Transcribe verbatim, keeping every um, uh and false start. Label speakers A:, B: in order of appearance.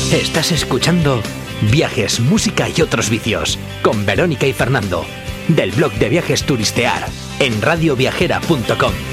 A: Estás escuchando Viajes, Música y Otros Vicios con Verónica y Fernando, del blog de Viajes Turistear en radio viajera punto com.